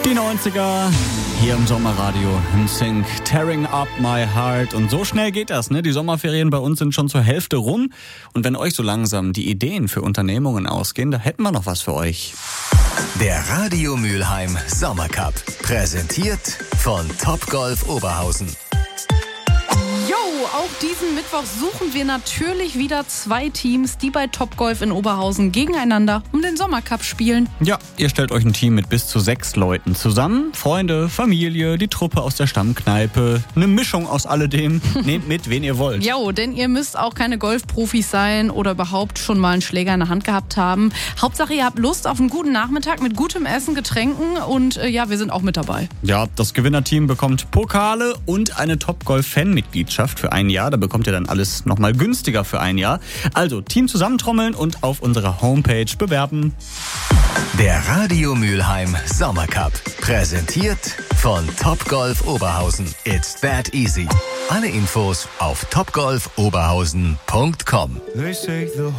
Die 90er hier im Sommerradio im Sync, Tearing Up My Heart. Und so schnell geht das, ne? Die Sommerferien bei uns sind schon zur Hälfte rum. Und wenn euch so langsam die Ideen für Unternehmungen ausgehen, da hätten wir noch was für euch. Der Radio Mülheim Sommercup, präsentiert von Topgolf Oberhausen. Auch diesen Mittwoch suchen wir natürlich wieder 2 Teams, die bei Topgolf in Oberhausen gegeneinander um den Sommercup spielen. Ja, ihr stellt euch ein Team mit bis zu 6 Leuten zusammen. Freunde, Familie, die Truppe aus der Stammkneipe. Eine Mischung aus alledem. Nehmt mit, wen ihr wollt. Jo, denn ihr müsst auch keine Golfprofis sein oder überhaupt schon mal einen Schläger in der Hand gehabt haben. Hauptsache, ihr habt Lust auf einen guten Nachmittag mit gutem Essen, Getränken und ja, wir sind auch mit dabei. Ja, das Gewinnerteam bekommt Pokale und eine Topgolf-Fan-Mitgliedschaft für ein Jahr. Da bekommt ihr dann alles nochmal günstiger für ein Jahr. Also Team zusammentrommeln und auf unserer Homepage bewerben. Der Radio Mülheim Sommercup, präsentiert von Topgolf Oberhausen. It's that easy. Alle Infos auf topgolfoberhausen.com.